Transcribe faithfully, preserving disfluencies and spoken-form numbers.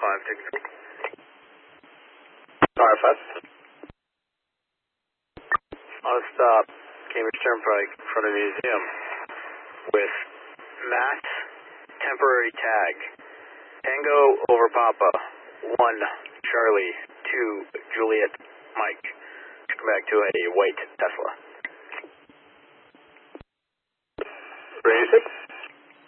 five, take R F S. I'll stop Cambridge Turnpike in front of the museum with mass temporary tag. Tango over Papa, one Charlie, two Juliet Mike. Come back to a white Tesla. Raise it.